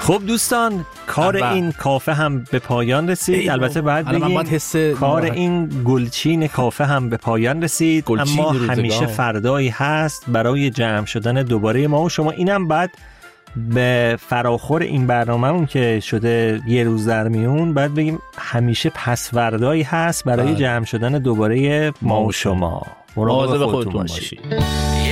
خب دوستان، کار این کافه هم به پایان رسید. البته بعد بگیم کار این گلچین کافه هم به پایان رسید، اما همیشه فردایی هست برای جمع شدن دوباره ما و شما. اینم بعد به فراخور این برنامه‌مون که شده یه روز در میون، بعد بگیم همیشه پسوردایی هست برای جمع شدن دوباره ما و شما. مراقب خودتون باشید.